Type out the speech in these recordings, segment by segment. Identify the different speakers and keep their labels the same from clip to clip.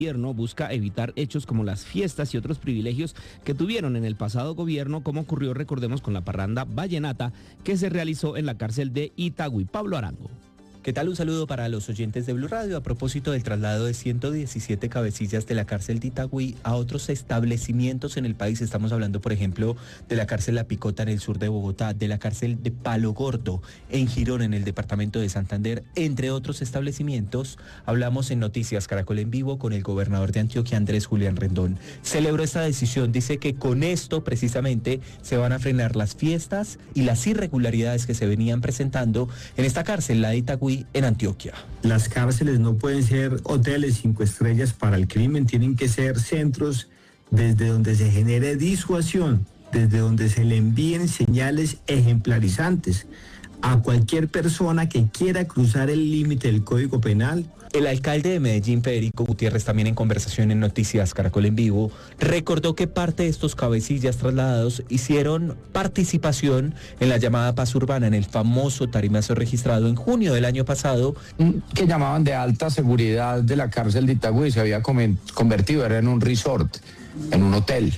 Speaker 1: gobierno busca evitar hechos como las fiestas y otros privilegios que tuvieron en el pasado gobierno, como ocurrió, recordemos, con la parranda vallenata que se realizó en la cárcel de Itagüí. Pablo Arango.
Speaker 2: ¿Qué tal? Un saludo para los oyentes de Blue Radio. A propósito del traslado de 117 cabecillas de la cárcel de Itagüí a otros establecimientos en el país, estamos hablando, por ejemplo, de la cárcel La Picota en el sur de Bogotá, de la cárcel de Palo Gordo en Girón, en el departamento de Santander, entre otros establecimientos. Hablamos en Noticias Caracol en Vivo con el gobernador de Antioquia, Andrés Julián Rendón. Celebró esta decisión, dice que con esto precisamente se van a frenar las fiestas y las irregularidades que se venían presentando en esta cárcel, la de Itagüí, en Antioquia.
Speaker 3: Las cárceles no pueden ser hoteles 5 estrellas para el crimen, tienen que ser centros desde donde se genere disuasión, desde donde se le envíen señales ejemplarizantes a cualquier persona que quiera cruzar el límite del Código Penal.
Speaker 2: El alcalde de Medellín, Federico Gutiérrez, también en conversación en Noticias Caracol en Vivo, recordó que parte de estos cabecillas trasladados hicieron participación en la llamada paz urbana, en el famoso tarimazo registrado en junio del año pasado.
Speaker 4: Que llamaban de alta seguridad de la cárcel de Itagüí, se había convertido, era en un resort, en un hotel.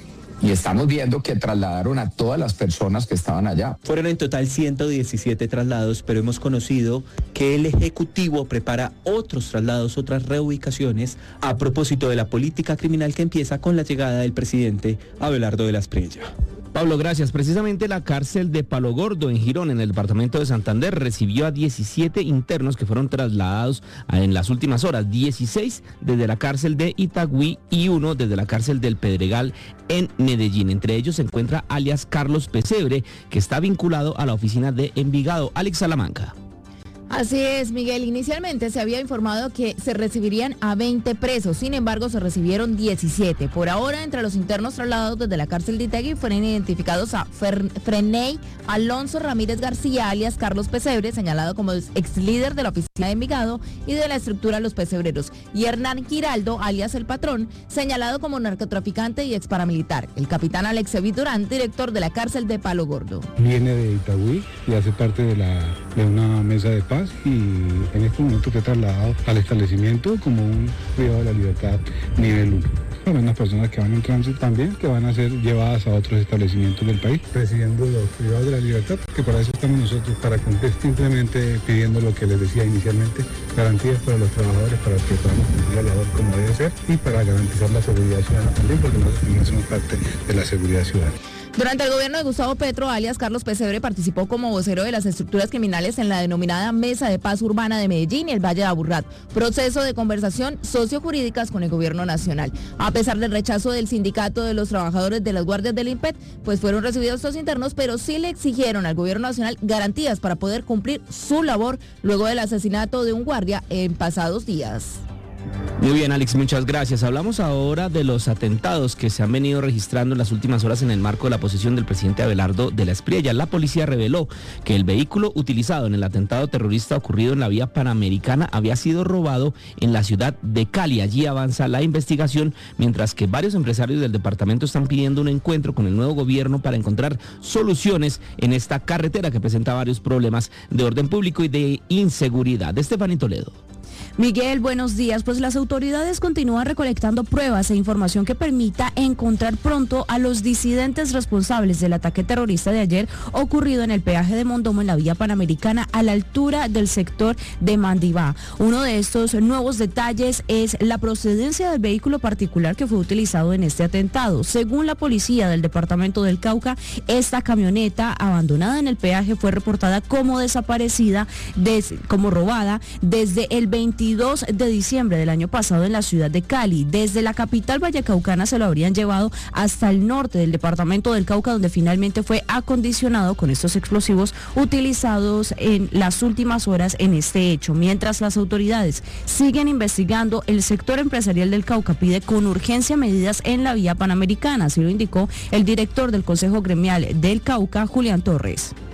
Speaker 4: Y estamos viendo que trasladaron a todas las personas que estaban allá.
Speaker 2: Fueron en total 117 traslados, pero hemos conocido que el Ejecutivo prepara otros traslados, otras reubicaciones, a propósito de la política criminal que empieza con la llegada del presidente Abelardo de la Espriella.
Speaker 1: Pablo, gracias. Precisamente la cárcel de Palo Gordo en Girón, en el departamento de Santander, recibió a 17 internos que fueron trasladados en las últimas horas, 16 desde la cárcel de Itagüí y 1 desde la cárcel del Pedregal en Medellín. Entre ellos se encuentra alias Carlos Pesebre, que está vinculado a la oficina de Envigado. Alex Salamanca.
Speaker 5: Así es, Miguel. Inicialmente se había informado que se recibirían a 20 presos, sin embargo se recibieron 17. Por ahora, entre los internos trasladados desde la cárcel de Itagüí fueron identificados a Freney Alonso Ramírez García, alias Carlos Pesebre, señalado como ex líder de la oficina de Envigado y de la estructura Los Pesebreros, y Hernán Giraldo, alias El Patrón, señalado como narcotraficante y ex paramilitar. El capitán Alex Evit Durán, director de la cárcel de Palo Gordo.
Speaker 6: Viene de Itagüí y hace parte de una mesa de paz, y en este momento fue trasladado al establecimiento como un privado de la libertad nivel 1. Hay unas personas que van en tránsito también, que van a ser llevadas a otros establecimientos del país, presidiendo los privados de la libertad, que para eso estamos nosotros, para cumplir, simplemente pidiendo lo que les decía inicialmente, garantías para los trabajadores, para que podamos cumplir la labor como debe ser, y para garantizar la seguridad ciudadana también, porque nosotros también somos parte de la seguridad ciudadana.
Speaker 5: Durante el gobierno de Gustavo Petro, alias Carlos Pesebre, participó como vocero de las estructuras criminales en la denominada Mesa de Paz Urbana de Medellín y el Valle de Aburrá, proceso de conversación sociojurídicas con el gobierno nacional. A pesar del rechazo del sindicato de los trabajadores de las guardias del IMPET, pues fueron recibidos estos internos, pero sí le exigieron al gobierno nacional garantías para poder cumplir su labor luego del asesinato de un guardia en pasados días.
Speaker 1: Muy bien, Alex, muchas gracias. Hablamos ahora de los atentados que se han venido registrando en las últimas horas en el marco de la posesión del presidente Abelardo de la Espriella. La policía reveló que el vehículo utilizado en el atentado terrorista ocurrido en la vía Panamericana había sido robado en la ciudad de Cali. Allí avanza la investigación, mientras que varios empresarios del departamento están pidiendo un encuentro con el nuevo gobierno para encontrar soluciones en esta carretera que presenta varios problemas de orden público y de inseguridad. Estefanía Toledo.
Speaker 7: Miguel, buenos días. Pues las autoridades continúan recolectando pruebas e información que permita encontrar pronto a los disidentes responsables del ataque terrorista de ayer ocurrido en el peaje de Mondomo en la vía Panamericana a la altura del sector de Mandibá. Uno de estos nuevos detalles es la procedencia del vehículo particular que fue utilizado en este atentado. Según la policía del departamento del Cauca, esta camioneta abandonada en el peaje fue reportada como desaparecida, como robada desde el 22 de diciembre del año pasado en la ciudad de Cali. Desde la capital vallecaucana se lo habrían llevado hasta el norte del departamento del Cauca, donde finalmente fue acondicionado con estos explosivos utilizados en las últimas horas en este hecho. Mientras las autoridades siguen investigando, el sector empresarial del Cauca pide con urgencia medidas en la vía Panamericana, así lo indicó el director del Consejo Gremial del Cauca, Julián Torres.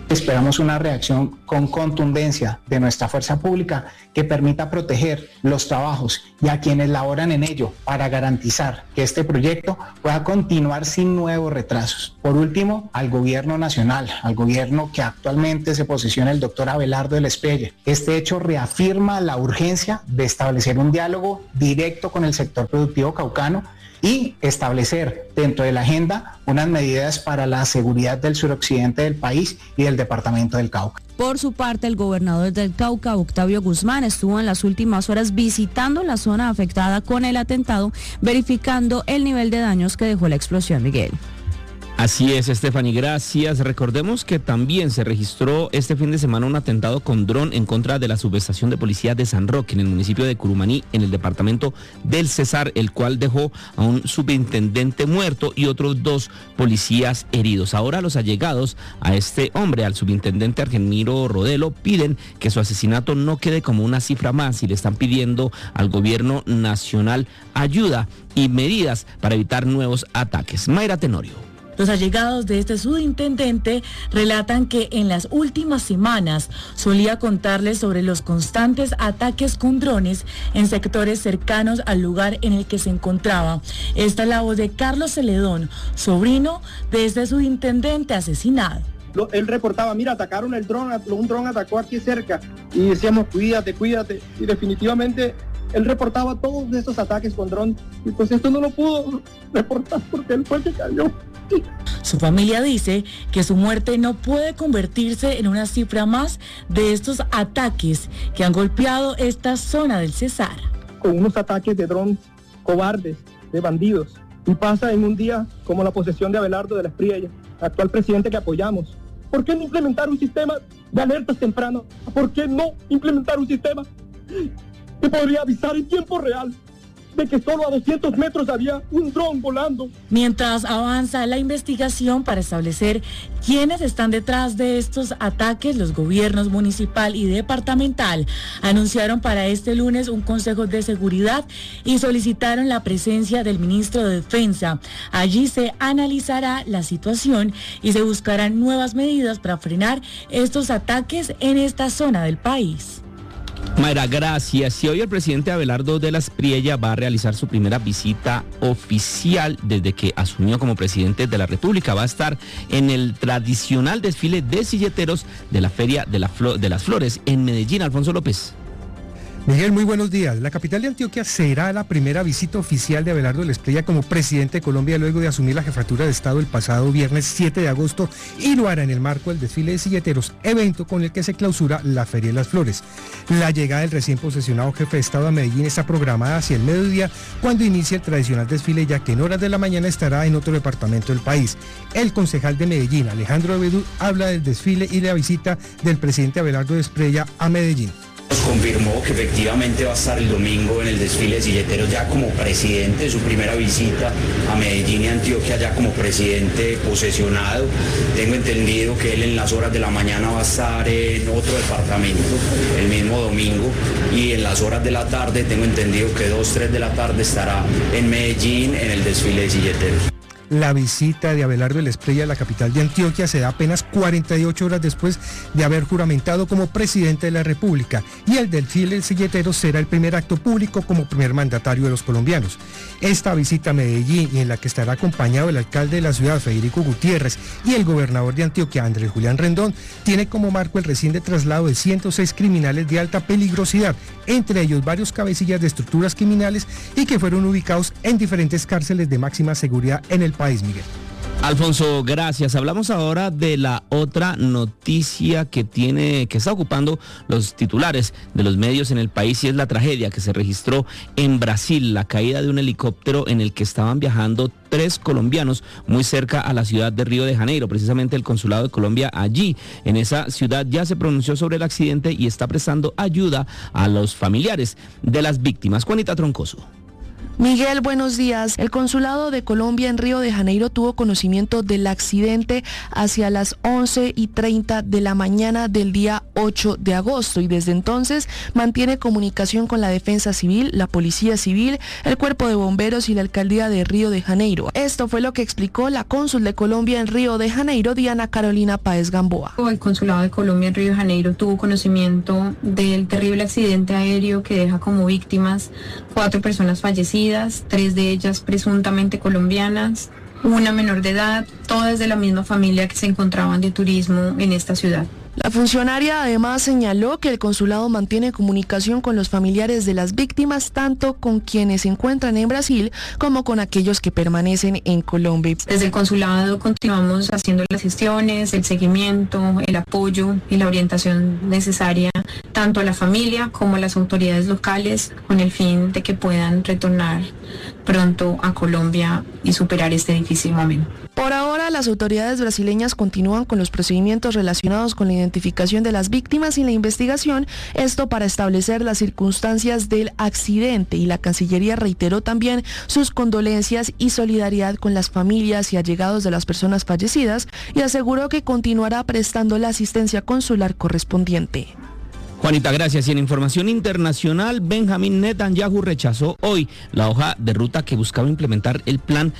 Speaker 8: Esperamos una reacción con contundencia de nuestra fuerza pública que permita proteger los trabajos y a quienes laboran en ello para garantizar que este proyecto pueda continuar sin nuevos retrasos. Por último, al gobierno nacional, al gobierno que actualmente se posiciona el doctor Abelardo del Espriella. Este hecho reafirma la urgencia de establecer un diálogo directo con el sector productivo caucano y establecer dentro de la agenda unas medidas para la seguridad del suroccidente del país y del departamento del Cauca.
Speaker 7: Por su parte, el gobernador del Cauca, Octavio Guzmán, estuvo en las últimas horas visitando la zona afectada con el atentado, verificando el nivel de daños que dejó la explosión, Miguel.
Speaker 1: Así es, Stephanie, gracias. Recordemos que también se registró este fin de semana un atentado con dron en contra de la subestación de policía de San Roque, en el municipio de Curumaní, en el departamento del Cesar, el cual dejó a un subintendente muerto y otros 2 policías heridos. Ahora los allegados a este hombre, al subintendente Argemiro Rodelo, piden que su asesinato no quede como una cifra más y le están pidiendo al gobierno nacional ayuda y medidas para evitar nuevos ataques. Mayra Tenorio.
Speaker 9: Los allegados de este subintendente relatan que en las últimas semanas solía contarles sobre los constantes ataques con drones en sectores cercanos al lugar en el que se encontraba. Esta es la voz de Carlos Celedón, sobrino de este subintendente asesinado.
Speaker 10: Él reportaba, mira, atacaron un dron atacó aquí cerca, y decíamos, cuídate, y definitivamente él reportaba todos esos ataques con dron, y pues esto no lo pudo reportar porque él fue el que cayó.
Speaker 9: Su familia dice que su muerte no puede convertirse en una cifra más de estos ataques que han golpeado esta zona del Cesar.
Speaker 10: Con unos ataques de dron cobardes, de bandidos, y pasa en un día como la posesión de Abelardo del Espriella, actual presidente que apoyamos. ¿Por qué no implementar un sistema de alertas tempranas? ¿Por qué no implementar un sistema que podría avisar en tiempo real de que solo a 200 metros había un dron volando?
Speaker 9: Mientras avanza la investigación para establecer quiénes están detrás de estos ataques, los gobiernos municipal y departamental anunciaron para este lunes un consejo de seguridad y solicitaron la presencia del ministro de Defensa. Allí se analizará la situación y se buscarán nuevas medidas para frenar estos ataques en esta zona del país.
Speaker 1: Mayra, gracias. Y hoy el presidente Abelardo de la Espriella va a realizar su primera visita oficial desde que asumió como presidente de la República. Va a estar en el tradicional desfile de silleteros de la Feria de las Flores en Medellín. Alfonso López.
Speaker 11: Miguel, muy buenos días. La capital de Antioquia será la primera visita oficial de Abelardo del Espriella como presidente de Colombia luego de asumir la jefatura de Estado el pasado viernes 7 de agosto y lo hará en el marco del desfile de silleteros, evento con el que se clausura la Feria de las Flores. La llegada del recién posesionado jefe de Estado a Medellín está programada hacia el mediodía cuando inicie el tradicional desfile, ya que en horas de la mañana estará en otro departamento del país. El concejal de Medellín, Alejandro Abedú, habla del desfile y de la visita del presidente Abelardo del Espriella a Medellín.
Speaker 12: Nos confirmó que efectivamente va a estar el domingo en el desfile de silleteros ya como presidente, su primera visita a Medellín y Antioquia ya como presidente posesionado. Tengo entendido que él en las horas de la mañana va a estar en otro departamento el mismo domingo y en las horas de la tarde tengo entendido que 2, 3 de la tarde estará en Medellín en el desfile de silleteros.
Speaker 11: La visita de Abelardo del Espriella a la capital de Antioquia se da apenas 48 horas después de haber juramentado como presidente de la República, y el desfile del silletero será el primer acto público como primer mandatario de los colombianos. Esta visita a Medellín, y en la que estará acompañado el alcalde de la ciudad, Federico Gutiérrez, y el gobernador de Antioquia, Andrés Julián Rendón, tiene como marco el reciente traslado de 106 criminales de alta peligrosidad, entre ellos varios cabecillas de estructuras criminales y que fueron ubicados en diferentes cárceles de máxima seguridad en el país, Miguel.
Speaker 1: Alfonso, gracias. Hablamos ahora de la otra noticia que está ocupando los titulares de los medios en el país, y es la tragedia que se registró en Brasil, la caída de un helicóptero en el que estaban viajando 3 colombianos muy cerca a la ciudad de Río de Janeiro. Precisamente el consulado de Colombia allí, en esa ciudad, ya se pronunció sobre el accidente y está prestando ayuda a los familiares de las víctimas. Juanita Troncoso.
Speaker 13: Miguel, buenos días. El Consulado de Colombia en Río de Janeiro tuvo conocimiento del accidente hacia las 11:30 de la mañana del día 8 de agosto y desde entonces mantiene comunicación con la Defensa Civil, la Policía Civil, el Cuerpo de Bomberos y la Alcaldía de Río de Janeiro. Esto fue lo que explicó la cónsul de Colombia en Río de Janeiro, Diana Carolina Páez Gamboa.
Speaker 14: El Consulado de Colombia en Río de Janeiro tuvo conocimiento del terrible accidente aéreo que deja como víctimas 4 personas fallecidas, 3 de ellas presuntamente colombianas, una menor de edad, todas de la misma familia que se encontraban de turismo en esta ciudad.
Speaker 13: La funcionaria además señaló que el consulado mantiene comunicación con los familiares de las víctimas, tanto con quienes se encuentran en Brasil como con aquellos que permanecen en Colombia.
Speaker 14: Desde el consulado continuamos haciendo las gestiones, el seguimiento, el apoyo y la orientación necesaria tanto a la familia como a las autoridades locales con el fin de que puedan retornar pronto a Colombia y superar este difícil momento.
Speaker 13: Por ahora, las autoridades brasileñas continúan con los procedimientos relacionados con la identificación de las víctimas y la investigación, esto para establecer las circunstancias del accidente, y la Cancillería reiteró también sus condolencias y solidaridad con las familias y allegados de las personas fallecidas y aseguró que continuará prestando la asistencia consular correspondiente.
Speaker 1: Juanita, gracias. Y en información internacional, Benjamin Netanyahu rechazó hoy la hoja de ruta que buscaba implementar el plan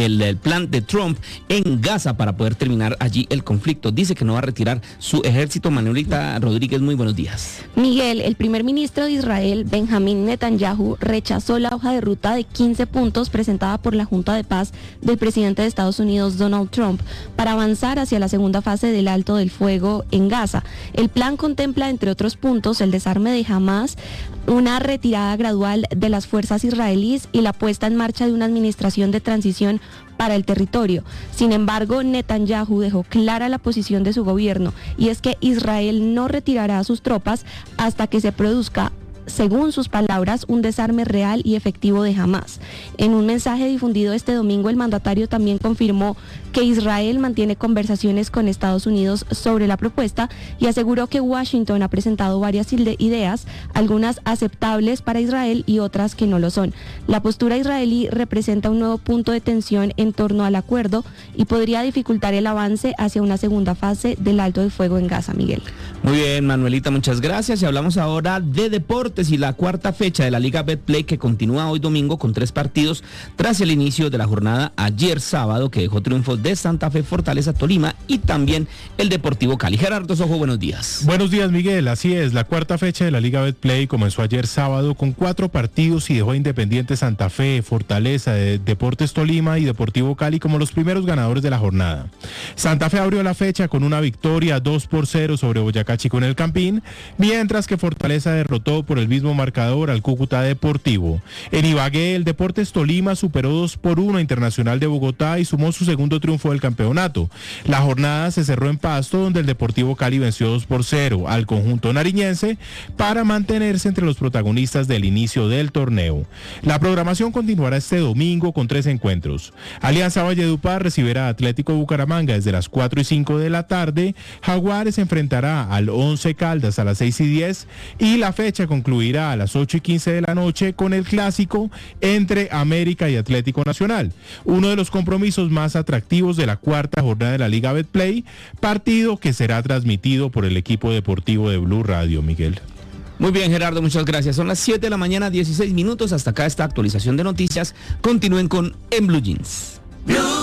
Speaker 1: de Trump en Gaza para poder terminar allí el conflicto. Dice que no va a retirar su ejército. Manuelita Rodríguez, muy buenos días.
Speaker 15: Miguel, el primer ministro de Israel, Benjamin Netanyahu, rechazó la hoja de ruta de 15 puntos presentada por la Junta de Paz del presidente de Estados Unidos, Donald Trump, para avanzar hacia la segunda fase del alto del fuego en Gaza. El plan contempla, entre otros puntos, el desarme de Hamas, una retirada gradual de las fuerzas israelíes y la puesta en marcha de una administración de transición para el territorio. Sin embargo, Netanyahu dejó clara la posición de su gobierno, y es que Israel no retirará a sus tropas hasta que se produzca, según sus palabras, un desarme real y efectivo de Hamas. En un mensaje difundido este domingo, el mandatario también confirmó que Israel mantiene conversaciones con Estados Unidos sobre la propuesta y aseguró que Washington ha presentado varias ideas, algunas aceptables para Israel y otras que no lo son. La postura israelí representa un nuevo punto de tensión en torno al acuerdo y podría dificultar el avance hacia una segunda fase del alto del fuego en Gaza, Miguel.
Speaker 1: Muy bien, Manuelita, muchas gracias. Y hablamos ahora de deportes y la cuarta fecha de la Liga Betplay, que continúa hoy domingo con 3 partidos tras el inicio de la jornada ayer sábado, que dejó triunfos de Santa Fe, Fortaleza, Tolima y también el Deportivo Cali. Gerardo Sojo, buenos días.
Speaker 16: Buenos días, Miguel. Así es, la cuarta fecha de la Liga Betplay comenzó ayer sábado con 4 partidos y dejó a Independiente Santa Fe, Fortaleza, Deportes Tolima y Deportivo Cali como los primeros ganadores de la jornada. Santa Fe abrió la fecha con una victoria 2-0 sobre Boyacá Chico en el Campín, mientras que Fortaleza derrotó por el mismo marcador al Cúcuta Deportivo. En Ibagué, el Deportes Tolima superó 2-1 a Internacional de Bogotá y sumó su segundo triunfo del campeonato. La jornada se cerró en Pasto, donde el Deportivo Cali venció 2-0 al conjunto nariñense para mantenerse entre los protagonistas del inicio del torneo. La programación continuará este domingo con 3 encuentros. Alianza Valledupar recibirá a Atlético Bucaramanga desde las 4:05 de la tarde. Jaguares enfrentará al Once Caldas a las 6:10 y la fecha concluirá a las 8:15 de la noche con el clásico entre América y Atlético Nacional, uno de los compromisos más atractivos de la cuarta jornada de la Liga Betplay, partido que será transmitido por el equipo deportivo de Blue Radio, Miguel.
Speaker 1: Muy bien, Gerardo, muchas gracias. Son las 7 de la mañana, 16 minutos. Hasta acá esta actualización de noticias. Continúen con En Blue Jeans.